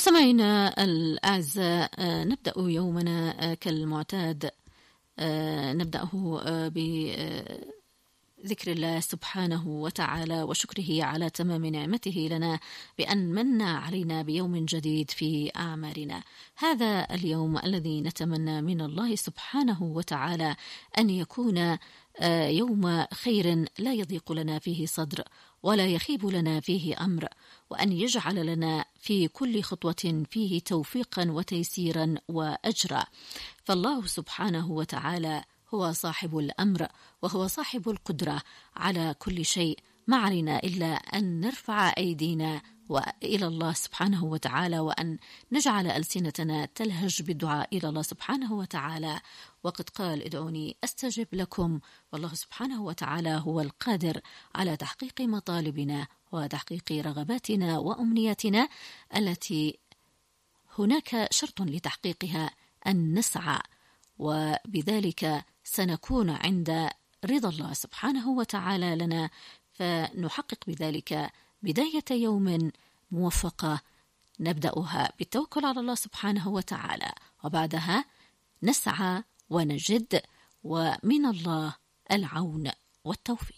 مستمعينا الأعزاء، نبدأ يومنا كالمعتاد. نبدأه بذكر الله سبحانه وتعالى وشكره على تمام نعمته لنا بأن من علينا بيوم جديد في أعمارنا. هذا اليوم الذي نتمنى من الله سبحانه وتعالى أن يكون يوم خير لا يضيق لنا فيه صدر ولا يخيب لنا فيه أمر، وأن يجعل لنا في كل خطوة فيه توفيقا وتيسيرا وأجرا. فالله سبحانه وتعالى هو صاحب الأمر وهو صاحب القدرة على كل شيء، ما علينا إلا أن نرفع أيدينا إلى الله سبحانه وتعالى، وأن نجعل ألسنتنا تلهج بالدعاء إلى الله سبحانه وتعالى. وقد قال: ادعوني أستجب لكم. والله سبحانه وتعالى هو القادر على تحقيق مطالبنا وتحقيق رغباتنا وأمنياتنا التي هناك شرط لتحقيقها أن نسعى، وبذلك سنكون عند رضا الله سبحانه وتعالى لنا، فنحقق بذلك بداية يوم موفقة نبدأها بالتوكل على الله سبحانه وتعالى، وبعدها نسعى ونجد، ومن الله العون والتوفيق.